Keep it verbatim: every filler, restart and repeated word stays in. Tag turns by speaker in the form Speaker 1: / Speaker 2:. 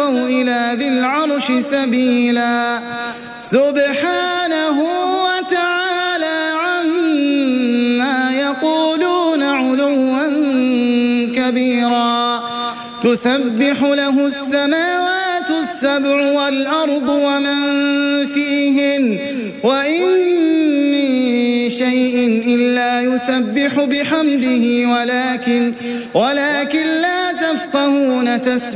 Speaker 1: وابتغوا إلى ذي العرش سبيلا سبحانه وتعالى عما يقولون علوا كبيرا تسبح له السماوات السبع والأرض ومن فيهن وإن من شيء إلا يسبح بحمده ولكن, ولكن لا تفقهون تسبيحهم